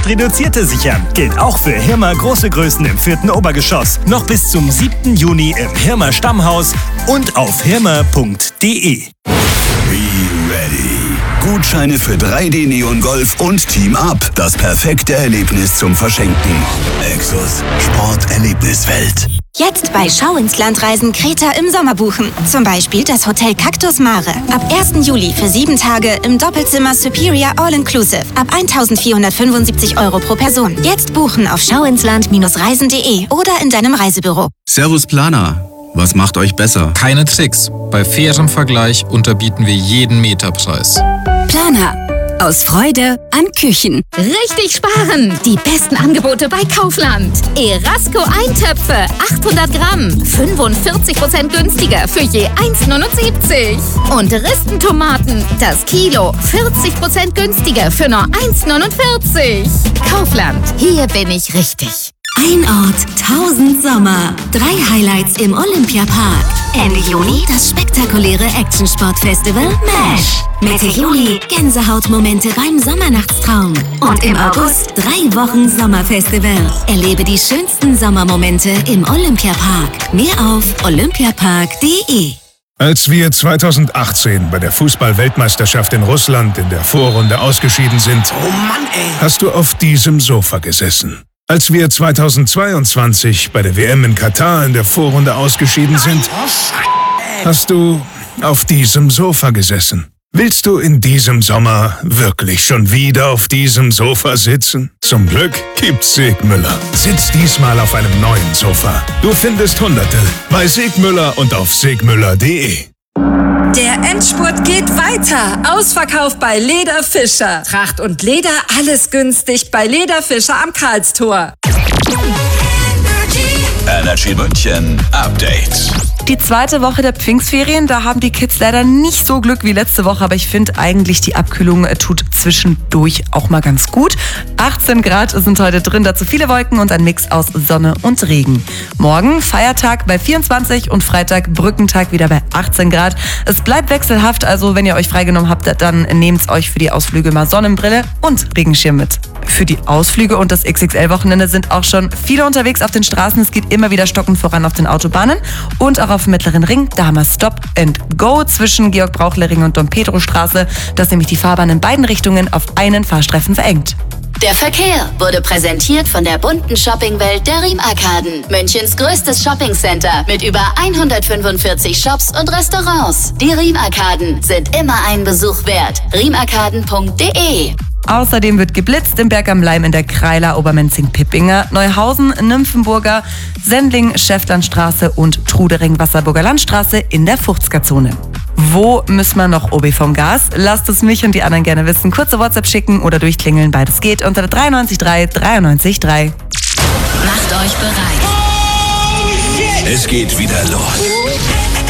Reduzierte sichern. Gilt auch für Hirmer große Größen im 4. Obergeschoss. Noch bis zum 7. Juni im Hirmer Stammhaus und auf hirmer.de. Gutscheine für 3D Neon Golf und Team Up. Das perfekte Erlebnis zum Verschenken. Exos. Sporterlebniswelt. Jetzt bei Schau ins Land Reisen Kreta im Sommer buchen. Zum Beispiel das Hotel Cactus Mare. Ab 1. Juli für 7 Tage im Doppelzimmer Superior All-Inclusive. Ab 1.475 € pro Person. Jetzt buchen auf schauinsland-reisen.de oder in deinem Reisebüro. Servus Planer. Was macht euch besser? Keine Tricks. Bei fairem Vergleich unterbieten wir jeden Meterpreis. Planer. Aus Freude an Küchen. Richtig sparen! Die besten Angebote bei Kaufland. Erasco Eintöpfe, 800 Gramm, 45% günstiger für je 1,79. Und Ristentomaten, das Kilo, 40% günstiger für nur 1,49. Kaufland, hier bin ich richtig. Ein Ort, 1000 Sommer. 3 Highlights im Olympiapark. Ende Juni das spektakuläre Action-Sport-Festival MASH. Mitte Juli Gänsehautmomente beim Sommernachtstraum. Und im August 3 Wochen Sommerfestival. Erlebe die schönsten Sommermomente im Olympiapark. Mehr auf olympiapark.de. Als wir 2018 bei der Fußball-Weltmeisterschaft in Russland in der Vorrunde ausgeschieden sind, hast du auf diesem Sofa gesessen. Als wir 2022 bei der WM in Katar in der Vorrunde ausgeschieden sind, hast du auf diesem Sofa gesessen. Willst du in diesem Sommer wirklich schon wieder auf diesem Sofa sitzen? Zum Glück gibt's Segmüller. Sitz diesmal auf einem neuen Sofa. Du findest Hunderte bei Segmüller und auf segmüller.de. Der Endspurt geht weiter. Ausverkauf bei Leder Fischer. Tracht und Leder, alles günstig bei Leder Fischer am Karlstor. Energy München Update. Die zweite Woche der Pfingstferien, da haben die Kids leider nicht so Glück wie letzte Woche, aber ich finde eigentlich, die Abkühlung tut zwischendurch auch mal ganz gut. 18 Grad sind heute drin, dazu viele Wolken und ein Mix aus Sonne und Regen. Morgen Feiertag bei 24 und Freitag Brückentag wieder bei 18 Grad. Es bleibt wechselhaft, also wenn ihr euch freigenommen habt, dann nehmt euch für die Ausflüge mal Sonnenbrille und Regenschirm mit. Für die Ausflüge und das XXL-Wochenende sind auch schon viele unterwegs auf den Straßen. Es geht immer wieder stockend voran auf den Autobahnen und auch auf dem Mittleren Ring. Da haben wir Stop and Go zwischen Georg-Brauchle-Ring und Dom-Pedro-Straße. Das nämlich die Fahrbahn in beiden Richtungen auf einen Fahrstreifen verengt. Der Verkehr wurde präsentiert von der bunten Shoppingwelt der Riem-Arkaden. Münchens größtes Shoppingcenter mit über 145 Shops und Restaurants. Die Riem-Arkaden sind immer einen Besuch wert. riemarkaden.de. Außerdem wird geblitzt im Berg am Leim in der Kreiler, Obermenzing-Pippinger, Neuhausen, Nymphenburger, Sendling, Schäftlandstraße und Trudering-Wasserburger Landstraße in der 50er-Zone. Wo müssen wir noch OB vom Gas? Lasst es mich und die anderen gerne wissen. Kurze WhatsApp schicken oder durchklingeln. Beides geht unter 93 93 3. Macht euch bereit. Es geht wieder los.